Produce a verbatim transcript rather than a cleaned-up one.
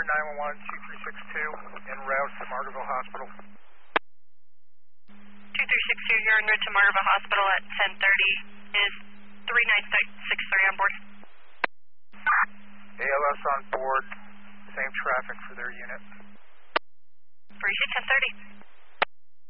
nine one one, two three six two, en route to Margaretville Hospital. two three six two, you're en route to Margaretville Hospital at ten thirty. Is three nine six three on board? A L S on board, same traffic for their unit. Appreciate ten thirty.